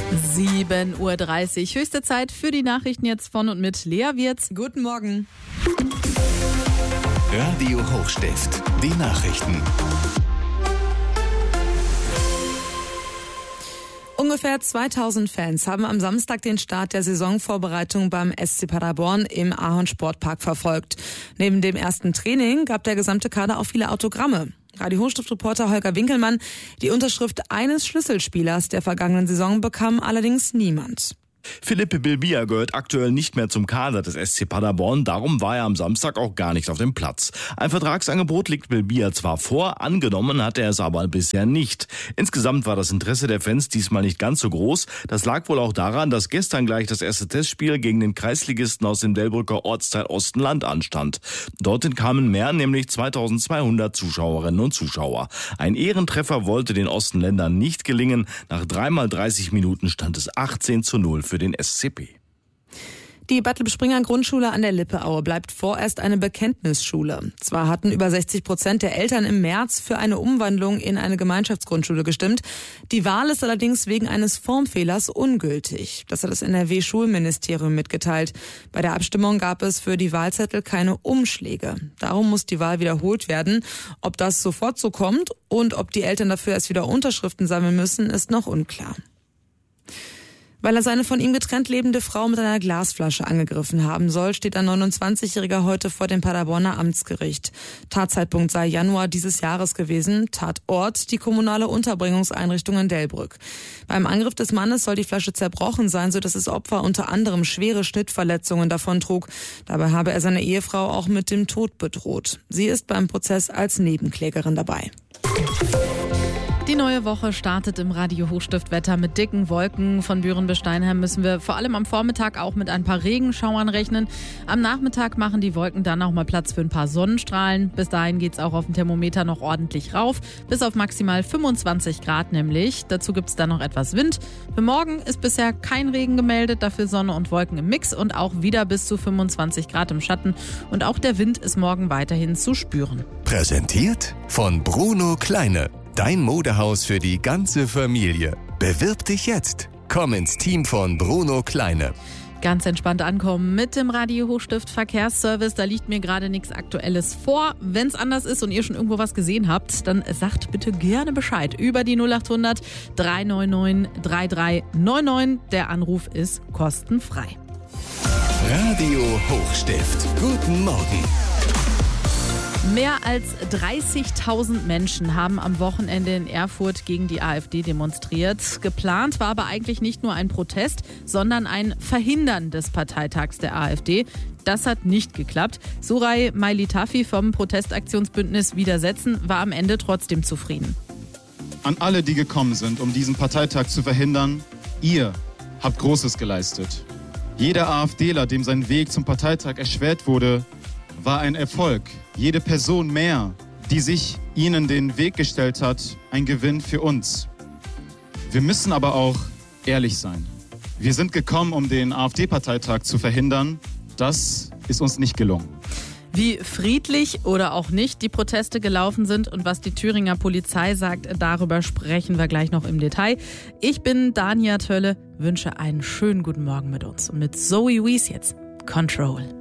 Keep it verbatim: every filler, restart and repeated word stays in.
sieben Uhr dreißig, höchste Zeit für die Nachrichten jetzt von und mit Lea Wirz. Guten Morgen. Radio Hochstift, die Nachrichten. Ungefähr zweitausend Fans haben am Samstag den Start der Saisonvorbereitung beim S C Paderborn im Ahorn Sportpark verfolgt. Neben dem ersten Training gab der gesamte Kader auch viele Autogramme. Radio Hochstift-Reporter Holger Winkelmann: Die Unterschrift eines Schlüsselspielers der vergangenen Saison bekam allerdings niemand. Philippe Bilbia gehört aktuell nicht mehr zum Kader des S C Paderborn, darum war er am Samstag auch gar nicht auf dem Platz. Ein Vertragsangebot liegt Bilbia zwar vor, angenommen hat er es aber bisher nicht. Insgesamt war das Interesse der Fans diesmal nicht ganz so groß. Das lag wohl auch daran, dass gestern gleich das erste Testspiel gegen den Kreisligisten aus dem Delbrücker Ortsteil Ostenland anstand. Dorthin kamen mehr, nämlich zweitausendzweihundert Zuschauerinnen und Zuschauer. Ein Ehrentreffer wollte den Ostenländern nicht gelingen. Nach dreimal dreißig Minuten stand es achtzehn zu null für den S C P. Die Bartleb-Springer-Grundschule an der Lippeaue bleibt vorerst eine Bekenntnisschule. Zwar hatten über sechzig Prozent der Eltern im März für eine Umwandlung in eine Gemeinschaftsgrundschule gestimmt. Die Wahl ist allerdings wegen eines Formfehlers ungültig. Das hat das N R W-Schulministerium mitgeteilt. Bei der Abstimmung gab es für die Wahlzettel keine Umschläge. Darum muss die Wahl wiederholt werden. Ob das sofort so kommt und ob die Eltern dafür erst wieder Unterschriften sammeln müssen, ist noch unklar. Weil er seine von ihm getrennt lebende Frau mit einer Glasflasche angegriffen haben soll, steht ein neunundzwanzigjähriger heute vor dem Paderborner Amtsgericht. Tatzeitpunkt sei Januar dieses Jahres gewesen, Tatort die kommunale Unterbringungseinrichtung in Delbrück. Beim Angriff des Mannes soll die Flasche zerbrochen sein, sodass das Opfer unter anderem schwere Schnittverletzungen davontrug. Dabei habe er seine Ehefrau auch mit dem Tod bedroht. Sie ist beim Prozess als Nebenklägerin dabei. Die neue Woche startet im Radio Hochstift-Wetter mit dicken Wolken. Von Büren bis Steinheim müssen wir vor allem am Vormittag auch mit ein paar Regenschauern rechnen. Am Nachmittag machen die Wolken dann auch mal Platz für ein paar Sonnenstrahlen. Bis dahin geht's auch auf dem Thermometer noch ordentlich rauf, bis auf maximal fünfundzwanzig Grad nämlich. Dazu gibt's dann noch etwas Wind. Für morgen ist bisher kein Regen gemeldet, dafür Sonne und Wolken im Mix und auch wieder bis zu fünfundzwanzig Grad im Schatten. Und auch der Wind ist morgen weiterhin zu spüren. Präsentiert von Bruno Kleine. Dein Modehaus für die ganze Familie. Bewirb dich jetzt. Komm ins Team von Bruno Kleine. Ganz entspannt ankommen mit dem Radio Hochstift Verkehrsservice. Da liegt mir gerade nichts Aktuelles vor. Wenn es anders ist und ihr schon irgendwo was gesehen habt, dann sagt bitte gerne Bescheid über die null acht hundert drei neun neun drei drei neun neun. Der Anruf ist kostenfrei. Radio Hochstift. Guten Morgen. Mehr als dreißigtausend Menschen haben am Wochenende in Erfurt gegen die AfD demonstriert. Geplant war aber eigentlich nicht nur ein Protest, sondern ein Verhindern des Parteitags der AfD. Das hat nicht geklappt. Suray Mailitafi vom Protestaktionsbündnis Widersetzen war am Ende trotzdem zufrieden. An alle, die gekommen sind, um diesen Parteitag zu verhindern, ihr habt Großes geleistet. Jeder AfDler, dem sein Weg zum Parteitag erschwert wurde, war ein Erfolg. Jede Person mehr, die sich ihnen den Weg gestellt hat, ein Gewinn für uns. Wir müssen aber auch ehrlich sein. Wir sind gekommen, um den AfD-Parteitag zu verhindern. Das ist uns nicht gelungen. Wie friedlich oder auch nicht die Proteste gelaufen sind und was die Thüringer Polizei sagt, darüber sprechen wir gleich noch im Detail. Ich bin Dania Tölle, wünsche einen schönen guten Morgen mit uns und mit Zoe Wies jetzt. Control.